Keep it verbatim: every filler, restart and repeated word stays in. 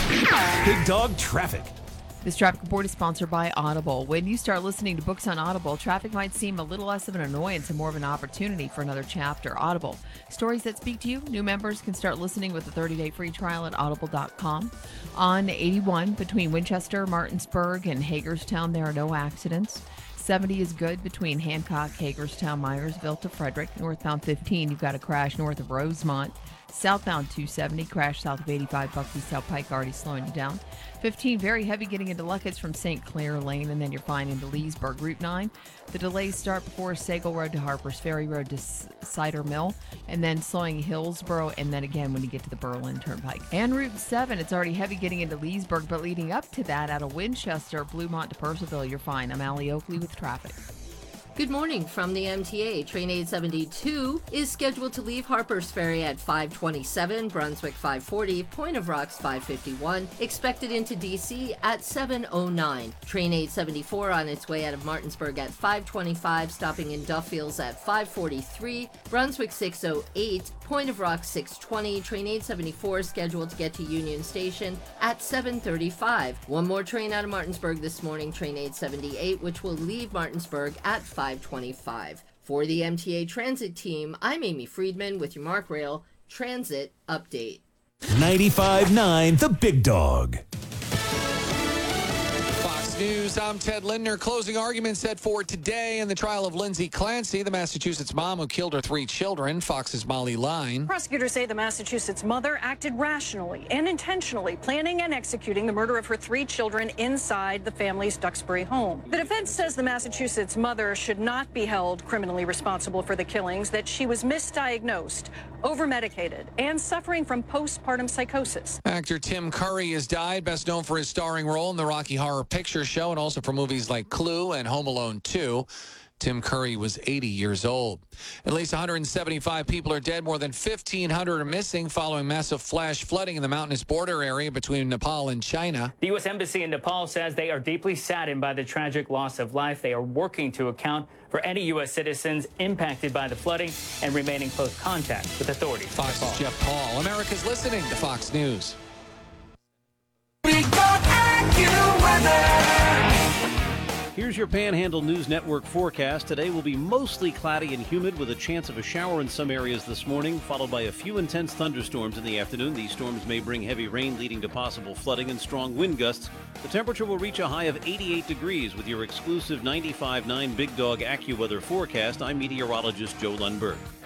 Big Dog Traffic. This traffic report is sponsored by Audible. When you start listening to books on Audible, traffic might seem a little less of an annoyance and more of an opportunity for another chapter. Audible. Stories that speak to you. New members can start listening with a thirty-day free trial at audible dot com. On eighty-one, between Winchester, Martinsburg, and Hagerstown, there are no accidents. seventy is good between Hancock, Hagerstown, Myersville to Frederick. Northbound fifteen, you've got a crash north of Rosemont. Southbound two seventy, crash south of eighty-five, Buckley South Pike, already slowing you down. fifteen, very heavy getting into Luckett's from Saint Clair Lane, and then you're fine into Leesburg. Route nine, the delays start before Sagal Road to Harpers Ferry Road to Cider Mill, and then slowing Hillsboro, and then again when you get to the Berlin Turnpike. And Route seven, it's already heavy getting into Leesburg, but leading up to that, out of Winchester, Bluemont to Purcellville, you're fine. I'm Allie Oakley with traffic. Good morning from the M T A. Train eight seventy-two is scheduled to leave Harpers Ferry at five twenty-seven, Brunswick five forty, Point of Rocks five fifty-one, expected into D C at seven oh nine. Train eight seventy-four on its way out of Martinsburg at five twenty-five, stopping in Duffields at five forty-three, Brunswick six oh eight, Point of Rocks six twenty. Train eight seventy-four is scheduled to get to Union Station at seven thirty-five. One more train out of Martinsburg this morning, Train eight seventy-eight, which will leave Martinsburg at five twenty-five. For the M T A Transit team, I'm Amy Friedman with your Mark Rail Transit Update. ninety-five point nine The Big Dog. Fox News, I'm Ted Lindner. Closing arguments set for today in the trial of Lindsay Clancy, the Massachusetts mom who killed her three children. Fox's Molly Line. Prosecutors say the Massachusetts mother acted rationally and intentionally, planning and executing the murder of her three children inside the family's Duxbury home. The defense says the Massachusetts mother should not be held criminally responsible for the killings, that she was misdiagnosed, over-medicated, and suffering from postpartum psychosis. Actor Tim Curry has died, best known for his starring role in the Rocky Horror Picture Show and also for movies like Clue and Home Alone two. Tim Curry was eighty years old. At least one hundred seventy-five people are dead. More than fifteen hundred are missing following massive flash flooding in the mountainous border area between Nepal and China. The U S Embassy in Nepal says they are deeply saddened by the tragic loss of life. They are working to account for any U S citizens impacted by the flooding and remain in close contact with authorities. Fox's Jeff Paul. America's listening to Fox News. Here's your Panhandle News Network forecast. Today will be mostly cloudy and humid with a chance of a shower in some areas this morning, followed by a few intense thunderstorms in the afternoon. These storms may bring heavy rain, leading to possible flooding and strong wind gusts. The temperature will reach a high of eighty-eight degrees with your exclusive ninety-five point nine Big Dog AccuWeather forecast. I'm meteorologist Joe Lundberg.